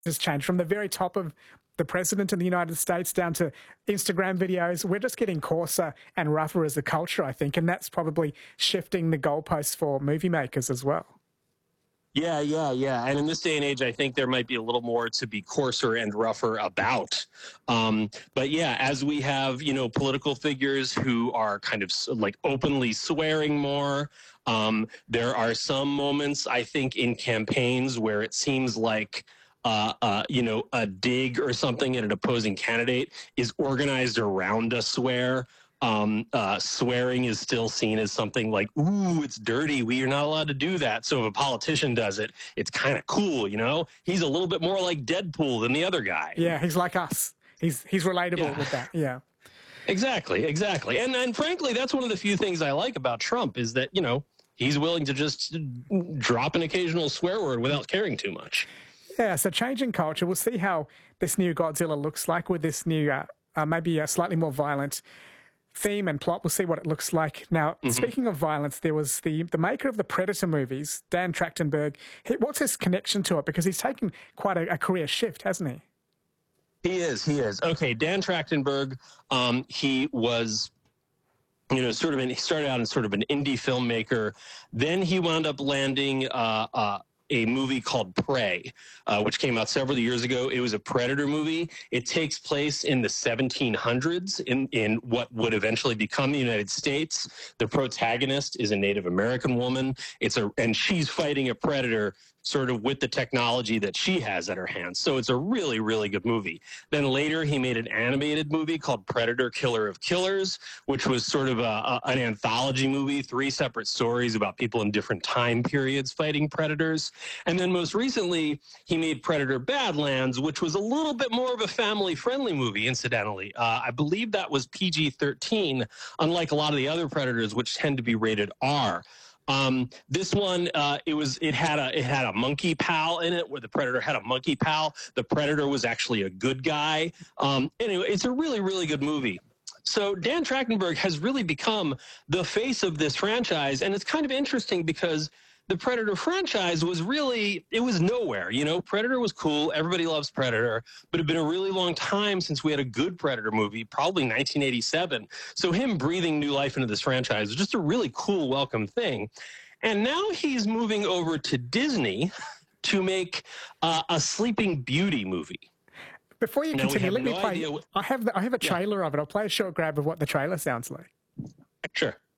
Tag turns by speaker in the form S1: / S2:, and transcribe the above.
S1: has changed from the very top of the president in the United States down to Instagram videos. We're just getting coarser and rougher as a culture, I think, and that's probably shifting the goalposts for movie makers as well.
S2: Yeah. And in this day and age, I think there might be a little more to be coarser and rougher about. But yeah, as we have, political figures who are kind of like openly swearing more, there are some moments, I think, in campaigns where it seems like a dig or something at an opposing candidate is organized around a swear. Swearing is still seen as something like, ooh, it's dirty. We are not allowed to do that. So if a politician does it, it's kind of cool, He's a little bit more like Deadpool than the other guy.
S1: Yeah, he's like us. He's relatable with that, yeah.
S2: Exactly. And frankly, that's one of the few things I like about Trump is that, he's willing to just drop an occasional swear word without caring too much.
S1: Yeah, so changing culture. We'll see how this new Godzilla looks like with this new, maybe a slightly more violent theme and plot. We'll see what it looks like. Now, Speaking of violence, there was the maker of the Predator movies, Dan Trachtenberg. What's his connection to it? Because he's taken quite a career shift, hasn't he?
S2: He is. Okay, Dan Trachtenberg, he was... he started out as sort of an indie filmmaker. Then he wound up landing a movie called Prey, which came out several years ago. It was a Predator movie. It takes place in the 1700s in what would eventually become the United States. The protagonist is a Native American woman. And she's fighting a predator sort of with the technology that she has at her hands. So it's a really, really good movie. Then later he made an animated movie called Predator Killer of Killers, which was sort of an anthology movie, 3 separate stories about people in different time periods fighting predators. And then most recently he made Predator Badlands, which was a little bit more of a family-friendly movie, incidentally. I believe that was PG-13, unlike a lot of the other Predators, which tend to be rated R. This one, it had a monkey pal in it, where the predator had a monkey pal. The predator was actually a good guy. Anyway, it's a really, really good movie. So Dan Trachtenberg has really become the face of this franchise, and it's kind of interesting because the Predator franchise was nowhere. Predator was cool. Everybody loves Predator, but it had been a really long time since we had a good Predator movie, probably 1987. So him breathing new life into this franchise was just a really cool, welcome thing. And now he's moving over to Disney to make a Sleeping Beauty movie.
S1: Before you continue, let me play. I have a trailer of it. I'll play a short grab of what the trailer sounds like.
S2: Sure.